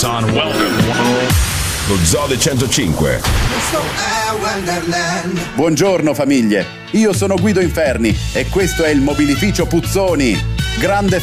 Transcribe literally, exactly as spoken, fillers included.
On welcome. Lo Zode centocinque. Buongiorno famiglie, io sono Guido Inferni e questo è il mobilificio Puzzoni. Grande